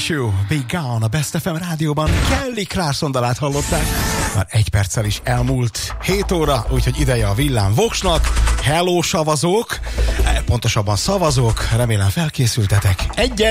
You, Be Gone, a Best FM rádióban Kelly Clarkson dalát hallották. Már 1 perccel is elmúlt 7 óra, úgyhogy ideje a Villám Voksnak. Hello, savazók! Pontosabban szavazók, remélem felkészültetek. 1,